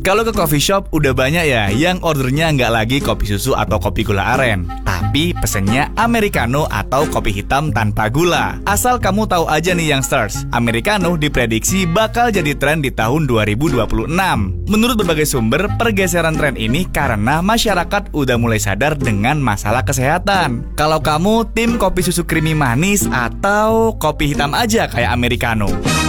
Kalau ke coffee shop udah banyak ya yang ordernya nggak lagi kopi susu atau kopi gula aren, tapi pesennya americano atau kopi hitam tanpa gula. Asal kamu tahu aja nih youngsters, americano diprediksi bakal jadi tren di tahun 2026. Menurut berbagai sumber, pergeseran tren ini karena masyarakat udah mulai sadar dengan masalah kesehatan. Kalau kamu tim kopi susu creamy manis atau kopi hitam aja kayak americano?